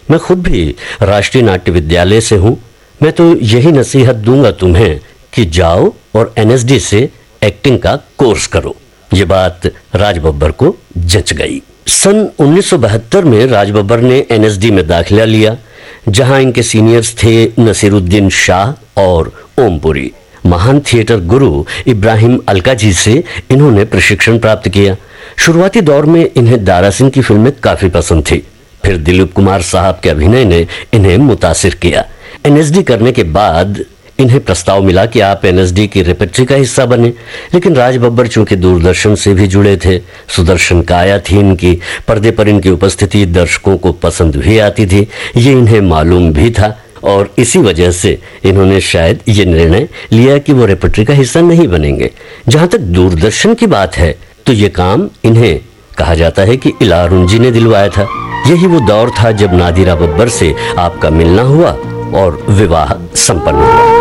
मैं खुद भी राष्ट्रीय नाट्य विद्यालय से हूं। मैं तो यही नसीहत दूंगा तुम्हें कि जाओ और एनएसडी से एक्टिंग का कोर्स करो। ये बात राज बब्बर को जच गई। सन 1972 में राज बब्बर ने एनएसडी में दाखिला लिया, जहां इनके सीनियर्स थे नसीरुद्दीन शाह और ओमपुरी। महान थिएटर गुरु इब्राहिम अलकाजी से इन्होंने प्रशिक्षण प्राप्त किया। शुरुआती दौर में इन्हें दारा सिंह की फिल्में काफी पसंद थी। फिर दिलीप कुमार साहब के अभिनय ने इन्हें मुतासिर किया। एनएसडी करने के बाद इन्हें प्रस्ताव मिला कि आप एनएसडी की रेपेट्री का हिस्सा बने, लेकिन राज बब्बर चूंकि दूरदर्शन से भी जुड़े थे, सुदर्शन काया थी इनकी, पर्दे पर इनकी उपस्थिति दर्शकों को पसंद भी आती थी, ये इन्हें मालूम भी था और इसी वजह से इन्होंने शायद ये निर्णय लिया कि वो रेपेट्री का हिस्सा नहीं बनेंगे। जहां तक दूरदर्शन की बात है तो ये काम इन्हें कहा जाता है कि इला अरुण जी ने दिलवाया था। यही वो दौर था जब नादिरा बब्बर से आपका मिलना हुआ और विवाह संपन्न हुआ।